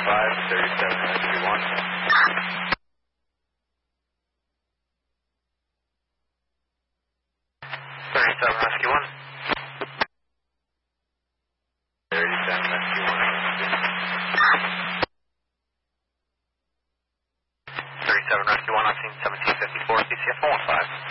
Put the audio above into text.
37 Rescue 1. 37 Rescue 1. 37 Rescue 1. 37 Rescue 1, I've seen 1754, CCF 115.